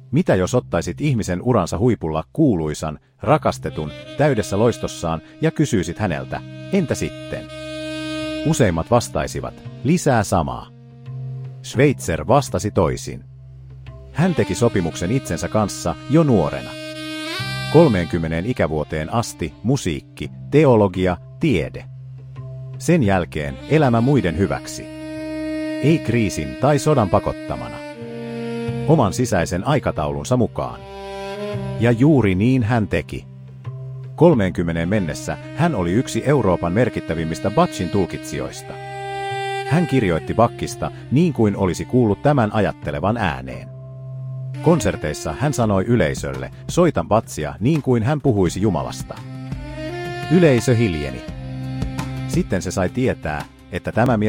Mitä jos ottaisit ihmisen uransa huipulla kuuluisan, rakastetun, täydessä loistossaan ja kysyisit häneltä, entä sitten? Useimmat vastaisivat, lisää samaa. Schweitzer vastasi toisin. Hän teki sopimuksen itsensä kanssa jo nuorena. 30 ikävuoteen asti musiikki, teologia, tiede. Sen jälkeen elämä muiden hyväksi. Ei kriisin tai sodan pakottamana. Oman sisäisen aikataulunsa mukaan. Ja juuri niin hän teki. 30 mennessä hän oli yksi Euroopan merkittävimmistä Bachin tulkitsijoista. Hän kirjoitti Bachista niin kuin olisi kuullut tämän ajattelevan ääneen. Konserteissa hän sanoi yleisölle, soitan Bachia niin kuin hän puhuisi Jumalasta. Yleisö hiljeni. Sitten se sai tietää, että tämä mies